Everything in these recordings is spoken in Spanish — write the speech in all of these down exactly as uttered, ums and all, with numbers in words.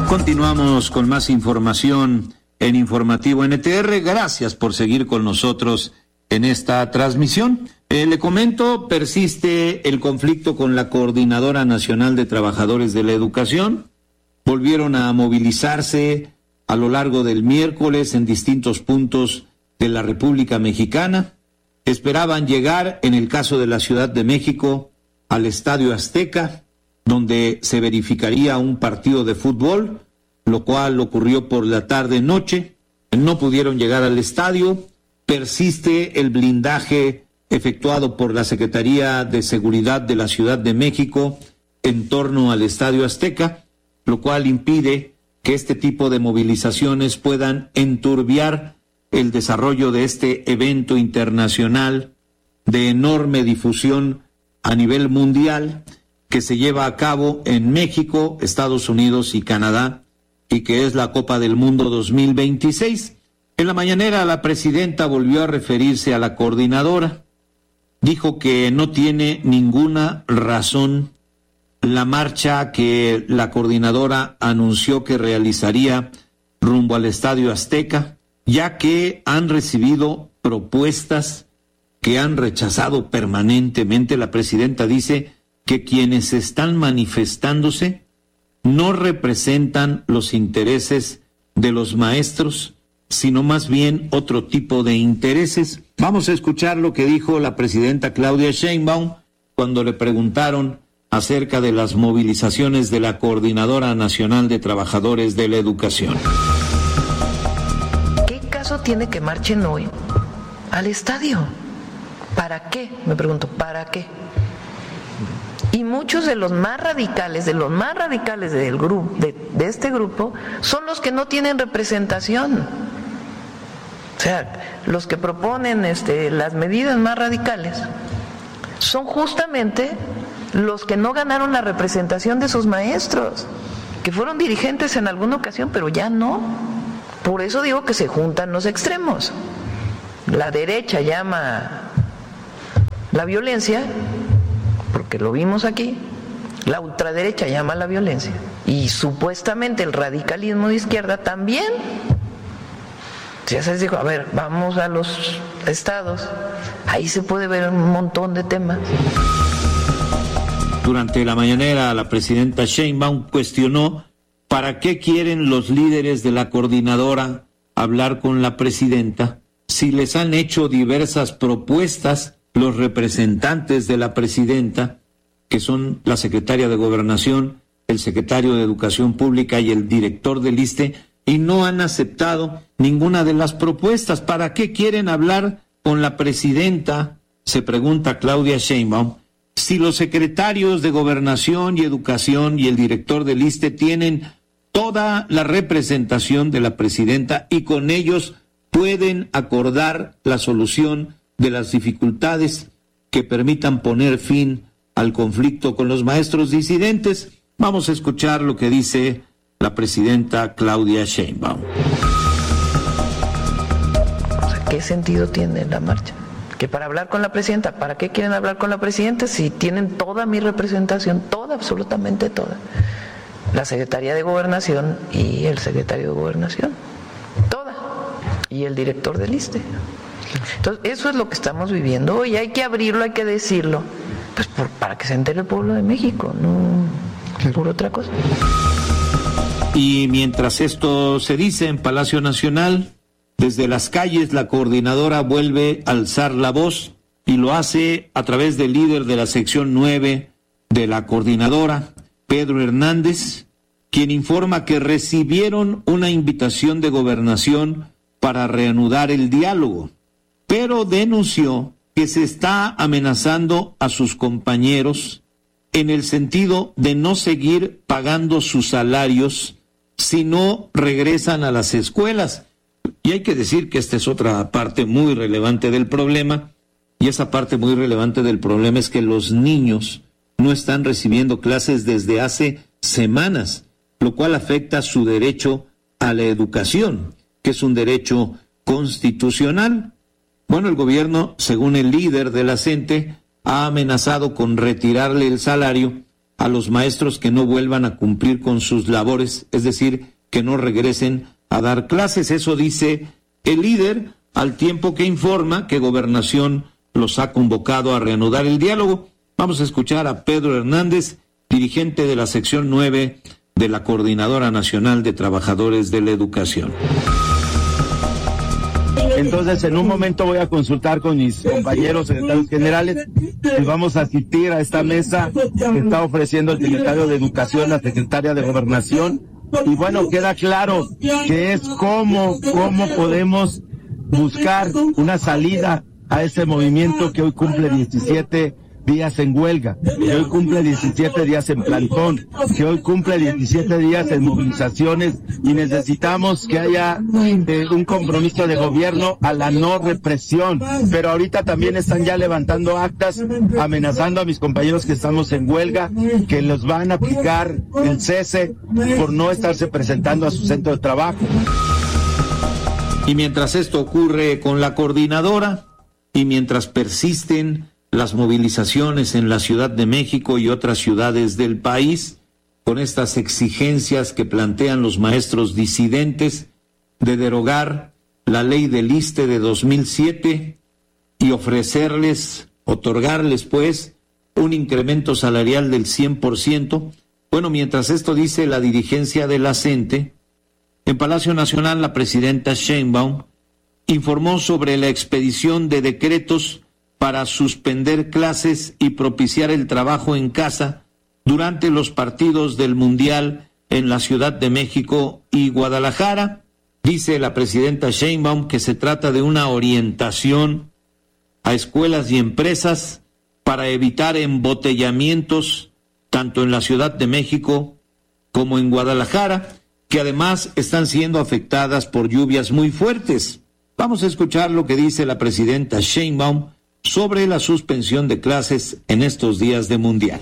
Continuamos con más información en Informativo N T R. Gracias por seguir con nosotros en esta transmisión. Eh, le comento, persiste el conflicto con la Coordinadora Nacional de Trabajadores de la Educación. Volvieron a movilizarse a lo largo del miércoles en distintos puntos de la República Mexicana. Esperaban llegar, en el caso de la Ciudad de México, al Estadio Azteca, donde se verificaría un partido de fútbol, lo cual ocurrió por la tarde-noche. No pudieron llegar al estadio. Persiste el blindaje efectuado por la Secretaría de Seguridad de la Ciudad de México en torno al Estadio Azteca, lo cual impide que este tipo de movilizaciones puedan enturbiar el desarrollo de este evento internacional de enorme difusión a nivel mundial, que se lleva a cabo en México, Estados Unidos y Canadá, y que es la Copa del Mundo dos mil veintiséis. En la mañanera, la presidenta volvió a referirse a la coordinadora. Dijo que no tiene ninguna razón la marcha que la coordinadora anunció que realizaría rumbo al Estadio Azteca, ya que han recibido propuestas que han rechazado permanentemente. La presidenta dice que quienes están manifestándose no representan los intereses de los maestros, sino más bien otro tipo de intereses. Vamos a escuchar lo que dijo la presidenta Claudia Sheinbaum cuando le preguntaron acerca de las movilizaciones de la Coordinadora Nacional de Trabajadores de la Educación. ¿Qué caso tiene que marchen hoy al estadio? ¿Para qué? Me pregunto, ¿para qué? Y muchos de los más radicales, de los más radicales del grupo, de, de este grupo, son los que no tienen representación. O sea, los que proponen este, las medidas más radicales son justamente los que no ganaron la representación de sus maestros, que fueron dirigentes en alguna ocasión, pero ya no. Por eso digo que se juntan los extremos. La derecha llama la violencia, porque lo vimos aquí, la ultraderecha llama la violencia, y supuestamente el radicalismo de izquierda también. Ya se les dijo, a ver, vamos a los estados, ahí se puede ver un montón de temas. Durante la mañanera, la presidenta Sheinbaum cuestionó para qué quieren los líderes de la coordinadora hablar con la presidenta si les han hecho diversas propuestas los representantes de la presidenta, que son la secretaria de Gobernación, el secretario de Educación Pública y el director del ISSSTE, y no han aceptado ninguna de las propuestas. ¿Para qué quieren hablar con la presidenta?, se pregunta Claudia Sheinbaum, si los secretarios de Gobernación y Educación y el director del ISSSTE tienen toda la representación de la presidenta y con ellos pueden acordar la solución de las dificultades que permitan poner fin al conflicto con los maestros disidentes. Vamos a escuchar lo que dice la presidenta Claudia Sheinbaum. ¿Qué sentido tiene la marcha? Que para hablar con la presidenta, ¿para qué quieren hablar con la presidenta si tienen toda mi representación, toda, absolutamente toda? La Secretaría de Gobernación y el secretario de Gobernación, toda, y el director del ISSSTE. Entonces, eso es lo que estamos viviendo hoy. Hay que abrirlo, hay que decirlo, pues por, para que se entere el pueblo de México, no por otra cosa. Y mientras esto se dice en Palacio Nacional, desde las calles la coordinadora vuelve a alzar la voz y lo hace a través del líder de la sección nueve de la coordinadora, Pedro Hernández, quien informa que recibieron una invitación de Gobernación para reanudar el diálogo, pero denunció que se está amenazando a sus compañeros en el sentido de no seguir pagando sus salarios si no regresan a las escuelas. Y hay que decir que esta es otra parte muy relevante del problema, y esa parte muy relevante del problema es que los niños no están recibiendo clases desde hace semanas, lo cual afecta su derecho a la educación, que es un derecho constitucional. Bueno, el gobierno, según el líder de la CENTE, ha amenazado con retirarle el salario a los maestros que no vuelvan a cumplir con sus labores, es decir, que no regresen a dar clases. Eso dice el líder, al tiempo que informa que Gobernación los ha convocado a reanudar el diálogo. Vamos a escuchar a Pedro Hernández, dirigente de la sección nueve de la Coordinadora Nacional de Trabajadores de la Educación. Entonces, en un momento voy a consultar con mis compañeros secretarios generales y vamos a asistir a esta mesa que está ofreciendo el secretario de Educación, la secretaria de Gobernación. Y bueno, queda claro que es cómo, cómo podemos buscar una salida a ese movimiento que hoy cumple diecisiete días en huelga, que hoy cumple diecisiete días en plantón, que hoy cumple diecisiete días en movilizaciones, y necesitamos que haya eh, un compromiso de gobierno a la no represión. Pero ahorita también están ya levantando actas amenazando a mis compañeros que estamos en huelga, que los van a aplicar el cese por no estarse presentando a su centro de trabajo. Y mientras esto ocurre con la coordinadora, y mientras persisten las movilizaciones en la Ciudad de México y otras ciudades del país, con estas exigencias que plantean los maestros disidentes de derogar la ley del ISSSTE de dos mil siete y ofrecerles, otorgarles pues, un incremento salarial del cien por ciento. Bueno, mientras esto dice la dirigencia de la CENTE, en Palacio Nacional la presidenta Sheinbaum informó sobre la expedición de decretos para suspender clases y propiciar el trabajo en casa durante los partidos del Mundial en la Ciudad de México y Guadalajara. Dice la presidenta Sheinbaum que se trata de una orientación a escuelas y empresas para evitar embotellamientos tanto en la Ciudad de México como en Guadalajara, que además están siendo afectadas por lluvias muy fuertes. Vamos a escuchar lo que dice la presidenta Sheinbaum sobre la suspensión de clases en estos días de Mundial.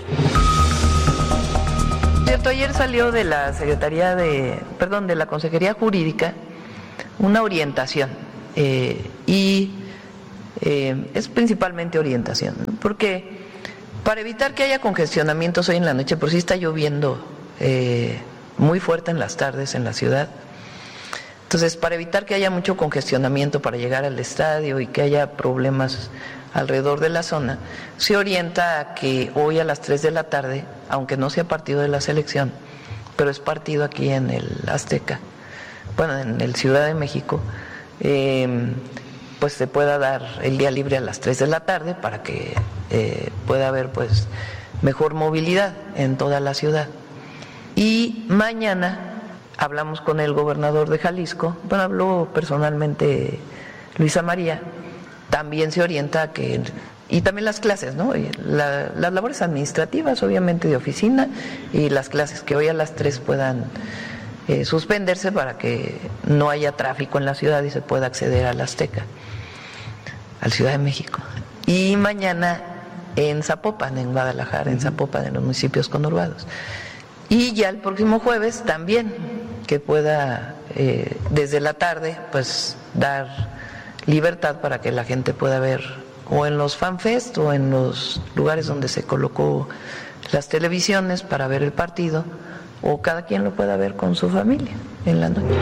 Cierto, ayer salió de la Secretaría de, perdón, de la Consejería Jurídica una orientación eh, y eh, es principalmente orientación, porque para evitar que haya congestionamientos hoy en la noche, por si está lloviendo eh, muy fuerte en las tardes en la ciudad. Entonces, para evitar que haya mucho congestionamiento para llegar al estadio y que haya problemas alrededor de la zona, se orienta a que hoy a las tres de la tarde, aunque no sea partido de la selección, pero es partido aquí en el Azteca, bueno, en el Ciudad de México, eh, pues se pueda dar el día libre a las tres de la tarde para que eh, pueda haber pues mejor movilidad en toda la ciudad. Y mañana hablamos con el gobernador de Jalisco, bueno, habló personalmente Luisa María, también se orienta a que, y también las clases, ¿no? La, las labores administrativas, obviamente de oficina, y las clases que hoy a las tres puedan eh, suspenderse para que no haya tráfico en la ciudad y se pueda acceder al Azteca, al Ciudad de México. Y mañana en Zapopan, en Guadalajara, en Zapopan, en los municipios conurbados. Y ya el próximo jueves también, que pueda eh, desde la tarde, pues dar libertad para que la gente pueda ver o en los fanfest o en los lugares donde se colocó las televisiones para ver el partido, o cada quien lo pueda ver con su familia en la noche.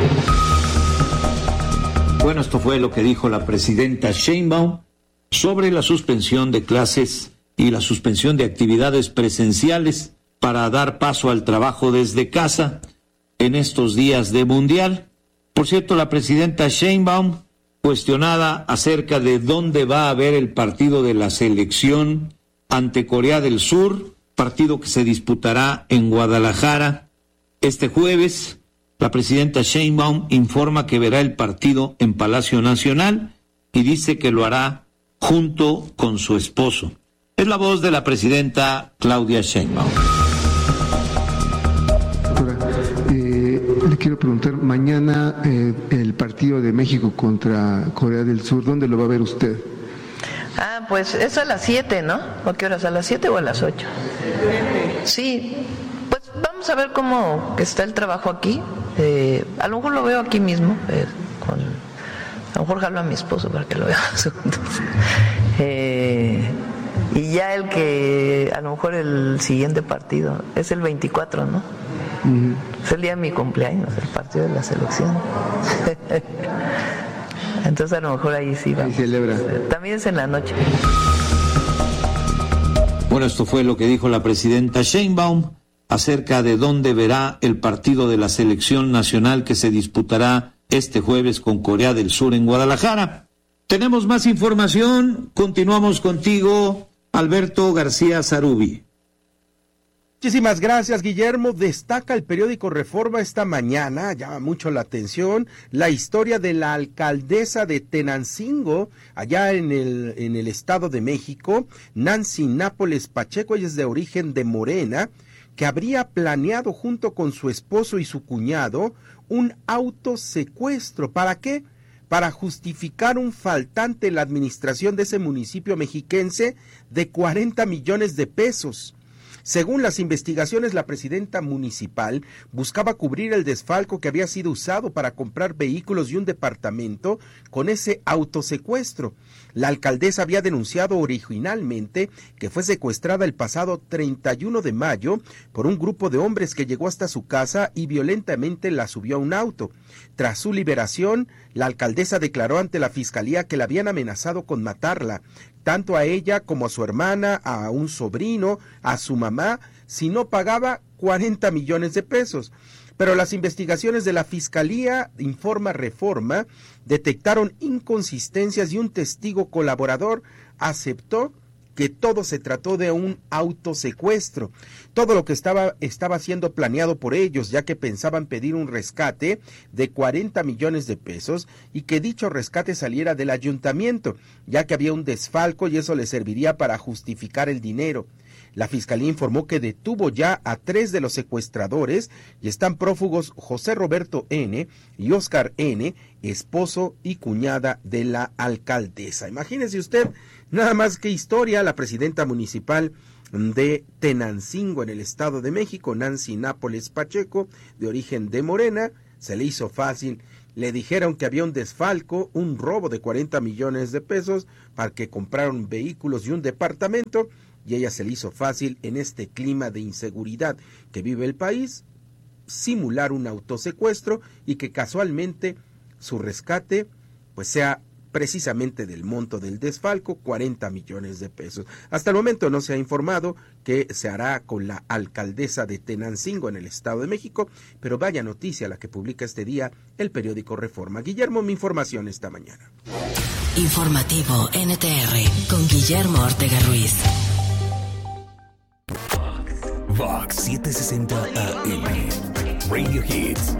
Bueno, esto fue lo que dijo la presidenta Sheinbaum sobre la suspensión de clases y la suspensión de actividades presenciales para dar paso al trabajo desde casa en estos días de Mundial. Por cierto, la presidenta Sheinbaum, cuestionada acerca de dónde va a haber el partido de la selección ante Corea del Sur, partido que se disputará en Guadalajara este jueves, la presidenta Sheinbaum informa que verá el partido en Palacio Nacional y dice que lo hará junto con su esposo. Es la voz de la presidenta Claudia Sheinbaum. Le quiero preguntar, mañana eh, el partido de México contra Corea del Sur, ¿dónde lo va a ver usted? Ah, pues es a las siete, ¿no? ¿A qué horas? ¿A las siete o a las ocho? Sí, pues vamos a ver cómo está el trabajo aquí. Eh, a lo mejor lo veo aquí mismo, eh, con, a lo mejor jalo a mi esposo para que lo vea juntos. Eh, Y ya el que, a lo mejor el siguiente partido, es el veinticuatro, ¿no? Uh-huh. Es el día de mi cumpleaños, el partido de la selección. Entonces a lo mejor ahí sí va. Ahí celebra. También es en la noche. Bueno, esto fue lo que dijo la presidenta Sheinbaum acerca de dónde verá el partido de la selección nacional que se disputará este jueves con Corea del Sur en Guadalajara. Tenemos más información, continuamos contigo, Alberto García Zarubi. Muchísimas gracias, Guillermo. Destaca el periódico Reforma esta mañana, llama mucho la atención, la historia de la alcaldesa de Tenancingo, allá en el, en el Estado de México, Nancy Nápoles Pacheco. Ella es de origen de Morena, que habría planeado junto con su esposo y su cuñado un autosecuestro. ¿Para qué? Para justificar un faltante en la administración de ese municipio mexiquense de cuarenta millones de pesos. Según las investigaciones, la presidenta municipal buscaba cubrir el desfalco que había sido usado para comprar vehículos y un departamento con ese autosecuestro. La alcaldesa había denunciado originalmente que fue secuestrada el pasado treinta y uno de mayo por un grupo de hombres que llegó hasta su casa y violentamente la subió a un auto. Tras su liberación, la alcaldesa declaró ante la fiscalía que la habían amenazado con matarla, tanto a ella como a su hermana, a un sobrino, a su mamá, si no pagaba cuarenta millones de pesos. Pero las investigaciones de la Fiscalía, informa Reforma, detectaron inconsistencias y un testigo colaborador aceptó que todo se trató de un autosecuestro. Todo lo que estaba, estaba siendo planeado por ellos, ya que pensaban pedir un rescate de cuarenta millones de pesos y que dicho rescate saliera del ayuntamiento, ya que había un desfalco y eso le serviría para justificar el dinero. La Fiscalía informó que detuvo ya a tres de los secuestradores y están prófugos José Roberto N. y Óscar N., esposo y cuñada de la alcaldesa. Imagínese usted, nada más que historia, la presidenta municipal de Tenancingo en el Estado de México, Nancy Nápoles Pacheco, de origen de Morena, se le hizo fácil. Le dijeron que había un desfalco, un robo de cuarenta millones de pesos para que compraron vehículos y un departamento, y ella se le hizo fácil en este clima de inseguridad que vive el país, simular un autosecuestro y que casualmente su rescate pues sea precisamente del monto del desfalco, cuarenta millones de pesos. Hasta el momento no se ha informado qué se hará con la alcaldesa de Tenancingo en el Estado de México, pero vaya noticia la que publica este día el periódico Reforma. Guillermo, mi información esta mañana. Informativo N T R con Guillermo Ortega Ruiz. Vox setecientos sesenta A M, Radio Hits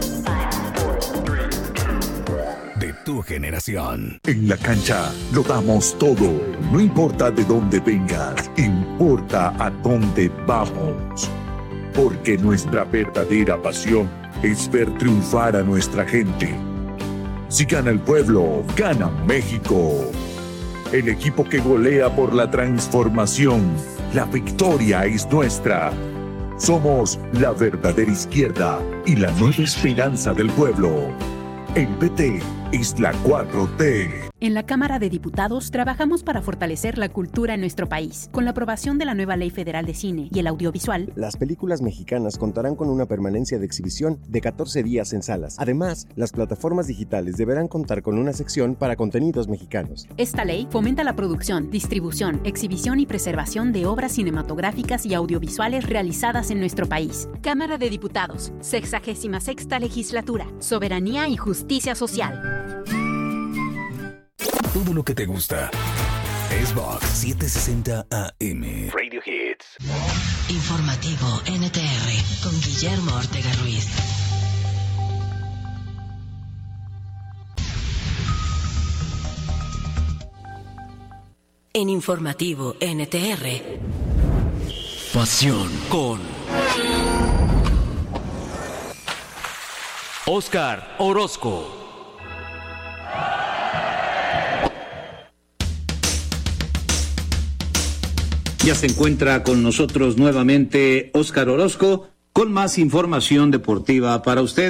de tu generación. En la cancha lo damos todo, no importa de dónde vengas, importa a dónde vamos. Porque nuestra verdadera pasión es ver triunfar a nuestra gente. Si gana el pueblo, gana México. El equipo que golea por la transformación, la victoria es nuestra. Somos la verdadera izquierda y la nueva esperanza del pueblo. El P T es la cuatro T. En la Cámara de Diputados trabajamos para fortalecer la cultura en nuestro país. Con la aprobación de la nueva Ley Federal de Cine y el Audiovisual, las películas mexicanas contarán con una permanencia de exhibición de catorce días en salas. Además, las plataformas digitales deberán contar con una sección para contenidos mexicanos. Esta ley fomenta la producción, distribución, exhibición y preservación de obras cinematográficas y audiovisuales realizadas en nuestro país. Cámara de Diputados, sexagésima sexta Legislatura, Soberanía y Justicia Social. Todo lo que te gusta es Vox setecientos sesenta A M. Radio Hits. Informativo N T R con Guillermo Ortega Ruiz. En Informativo N T R. Pasión con Óscar Orozco. Ya se encuentra con nosotros nuevamente Óscar Orozco con más información deportiva para ustedes.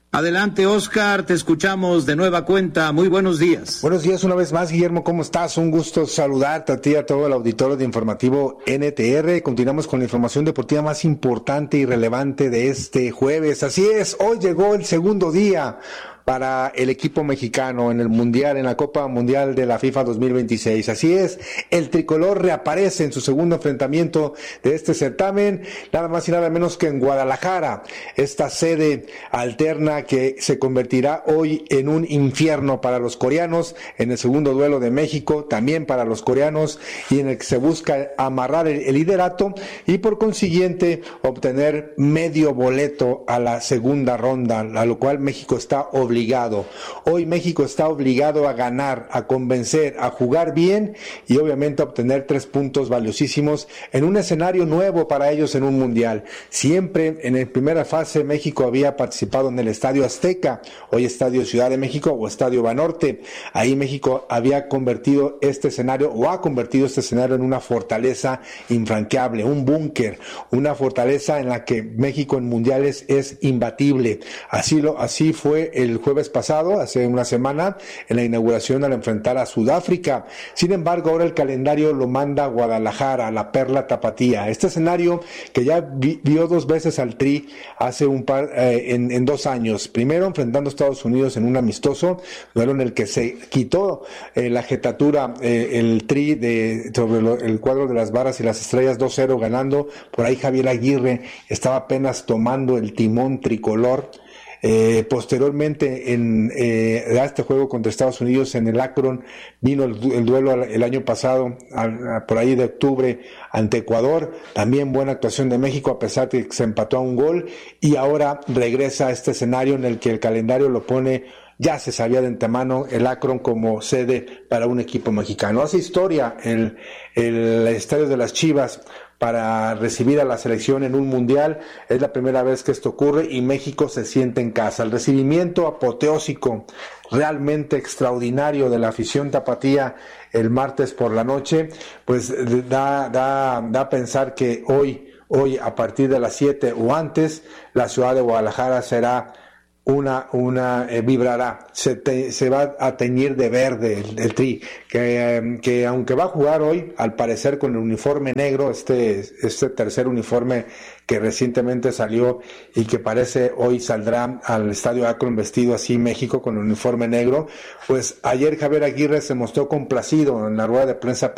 Adelante, Oscar, te escuchamos de nueva cuenta. Muy buenos días. Buenos días una vez más, Guillermo, ¿cómo estás? Un gusto saludarte a ti y a todo el auditorio de Informativo N T R. Continuamos con la información deportiva más importante y relevante de este jueves. Así es, hoy llegó el segundo día para el equipo mexicano en el Mundial, en la Copa Mundial de la FIFA dos mil veintiséis. Así es, el tricolor reaparece en su segundo enfrentamiento de este certamen, nada más y nada menos que en Guadalajara, esta sede alterna que se convertirá hoy en un infierno para los coreanos, en el segundo duelo de México, también para los coreanos, y en el que se busca amarrar el, el liderato y por consiguiente obtener medio boleto a la segunda ronda, a lo cual México está obligado. Hoy México está obligado a ganar, a convencer, a jugar bien y obviamente a obtener tres puntos valiosísimos en un escenario nuevo para ellos en un mundial. Siempre en la primera fase México había participado en el Estadio Azteca, hoy Estadio Ciudad de México o Estadio Banorte. Ahí México había convertido este escenario o ha convertido este escenario en una fortaleza infranqueable, un búnker, una fortaleza en la que México en mundiales es imbatible. Así lo, así fue el jueves pasado, hace una semana, en la inauguración al enfrentar a Sudáfrica. Sin embargo, ahora el calendario lo manda a Guadalajara, a la Perla Tapatía. Este escenario que ya vi, vio dos veces al Tri hace un par, eh, en, en dos años. Primero enfrentando a Estados Unidos en un amistoso, duelo en el que se quitó eh, la jetatura, eh, el Tri de, sobre lo, el cuadro de las barras y las estrellas, dos cero ganando. Por ahí Javier Aguirre estaba apenas tomando el timón tricolor. Eh, posteriormente en eh, a este juego contra Estados Unidos en el Akron vino el, el duelo el año pasado a, a, por ahí de octubre ante Ecuador, también buena actuación de México a pesar de que se empató a un gol y ahora regresa a este escenario en el que el calendario lo pone, ya se sabía de antemano, el Akron como sede para un equipo mexicano. Hace historia el, el estadio de las Chivas para recibir a la selección en un mundial. Es la primera vez que esto ocurre y México se siente en casa. El recibimiento apoteósico, realmente extraordinario de la afición tapatía el martes por la noche, pues da, da, da a pensar que hoy, hoy a partir de las siete o antes, la ciudad de Guadalajara será una, una, eh, vibrará, se, te, se va a teñir de verde el, el Tri, que, eh, que aunque va a jugar hoy, al parecer con el uniforme negro, este, este tercer uniforme que recientemente salió y que parece hoy saldrá al Estadio Akron vestido así México con el uniforme negro, pues ayer Javier Aguirre se mostró complacido en la rueda de prensa